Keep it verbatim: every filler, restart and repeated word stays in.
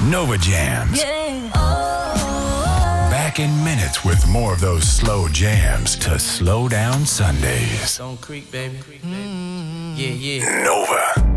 Nova Jams. Yeah. Oh. Back in minutes with more of those slow jams to slow down Sundays. Don't creep, baby. Mm-hmm. Yeah, yeah. Nova.